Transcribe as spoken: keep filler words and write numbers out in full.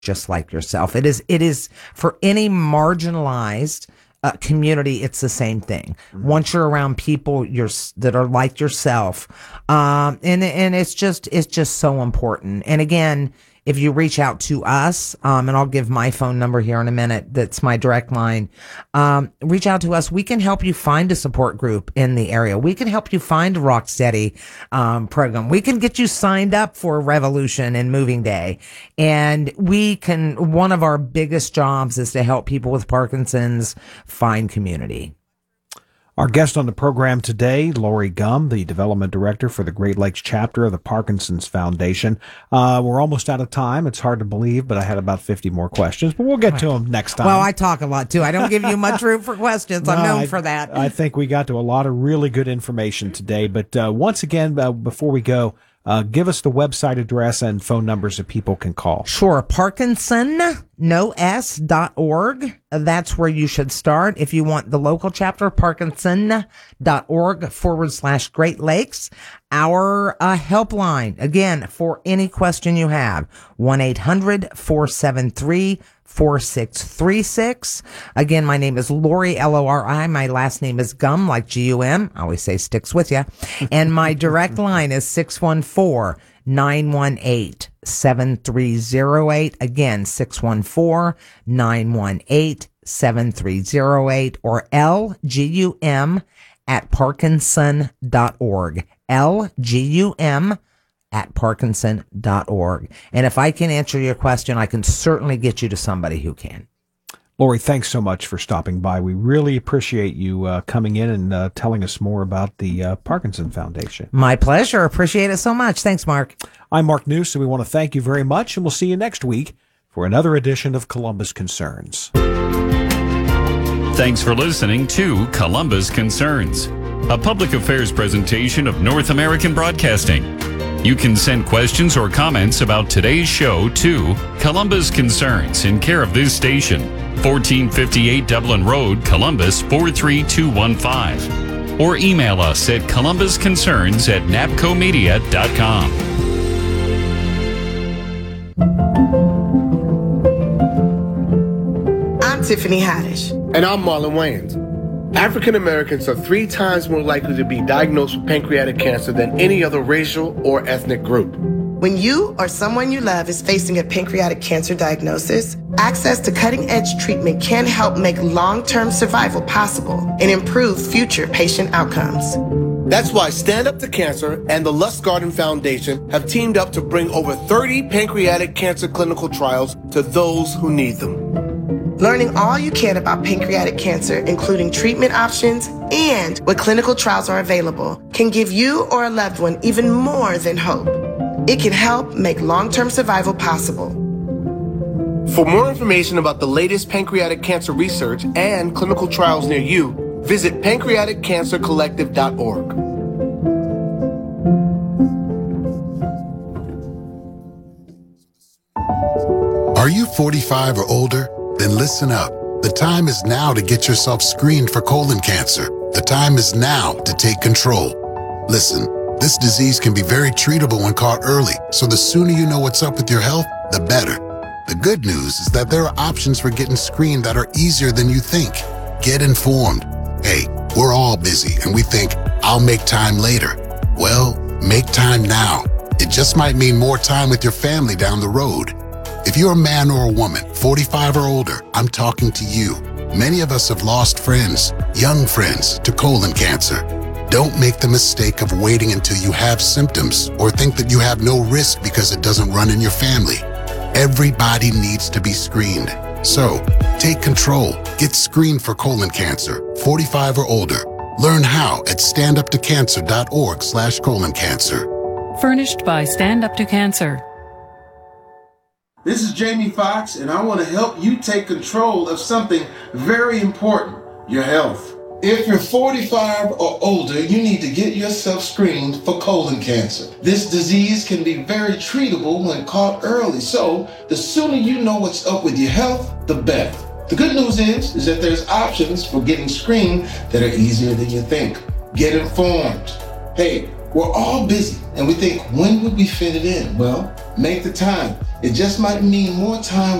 just like yourself. It is, it is for any marginalized uh, community. It's the same thing. Mm-hmm. Once you're around people you're, that are like yourself, um, and, and it's just, it's just so important. And again, if you reach out to us, um, and I'll give my phone number here in a minute, that's my direct line, um, reach out to us. We can help you find a support group in the area. We can help you find a Rocksteady um, program. We can get you signed up for Revolution and Moving Day. And we can, one of our biggest jobs is to help people with Parkinson's find community. Our guest on the program today, Lori Gumm, the Development Director for the Great Lakes Chapter of the Parkinson's Foundation. Uh, we're almost out of time. It's hard to believe, but I had about fifty more questions, but we'll get to them next time. Well, I talk a lot, too. I don't give you much room for questions. No, I'm known I, for that. I think we got to a lot of really good information today. But uh, once again, uh, before we go, uh, give us the website address and phone numbers that people can call. Sure. Parkinson, no S, dot org. That's where you should start. If you want the local chapter, parkinson dot org forward slash Great Lakes. Our uh, helpline, again, for any question you have, one eight hundred four seven three four six three six. Again, my name is Lori, L O R I. My last name is Gumm, like G U M. I always say sticks with you. And my direct line is six one four, nine one eight, seven three zero eight. Again, six one four, nine one eight, seven three zero eight, or L G U M at parkinson dot org. L G U M at parkinson dot org. And if I can answer your question, I can certainly get you to somebody who can. Lori, thanks so much for stopping by. We really appreciate you uh, coming in and uh, telling us more about the uh, Parkinson Foundation. My pleasure. Appreciate it so much. Thanks, Mark. I'm Mark Neuse, and we want to thank you very much, and we'll see you next week for another edition of Columbus Concerns. Thanks for listening to Columbus Concerns, a public affairs presentation of North American Broadcasting. You can send questions or comments about today's show to Columbus Concerns in care of this station, fourteen fifty-eight Dublin Road, Columbus four three two one five. Or email us at columbusconcerns at napcomedia dot com. I'm Tiffany Haddish. And I'm Marlon Wayans. African Americans are three times more likely to be diagnosed with pancreatic cancer than any other racial or ethnic group. When you or someone you love is facing a pancreatic cancer diagnosis, access to cutting-edge treatment can help make long-term survival possible and improve future patient outcomes. That's why Stand Up to Cancer and the Lustgarten Foundation have teamed up to bring over thirty pancreatic cancer clinical trials to those who need them. Learning all you can about pancreatic cancer, including treatment options and what clinical trials are available, can give you or a loved one even more than hope. It can help make long-term survival possible. For more information about the latest pancreatic cancer research and clinical trials near you, visit pancreatic cancer collective dot org. Are you forty-five or older? Then listen up. The time is now to get yourself screened for colon cancer. The time is now to take control. Listen, this disease can be very treatable when caught early, so the sooner you know what's up with your health, the better. The good news is that there are options for getting screened that are easier than you think. Get informed. Hey, we're all busy and we think, I'll make time later. Well, make time now. It just might mean more time with your family down the road. If you're a man or a woman, forty-five or older, I'm talking to you. Many of us have lost friends, young friends, to colon cancer. Don't make the mistake of waiting until you have symptoms or think that you have no risk because it doesn't run in your family. Everybody needs to be screened. So, take control. Get screened for colon cancer, forty-five or older. Learn how at stand up to cancer dot org slash colon cancer. Furnished by Stand Up to Cancer. This is Jamie Foxx, and I want to help you take control of something very important, your health. If you're forty-five or older, you need to get yourself screened for colon cancer. This disease can be very treatable when caught early, so the sooner you know what's up with your health, the better. The good news is, is that there's options for getting screened that are easier than you think. Get informed. Hey, we're all busy, and we think, when would we fit it in? Well, Make the time. It just might mean more time